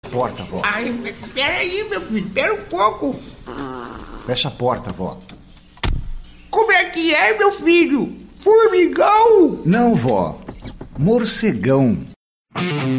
Porta, vó. Ai, espera aí, meu filho, espera um pouco. Fecha a porta, vó. Como é que é, meu filho? Formigão? Não, vó. Morcegão.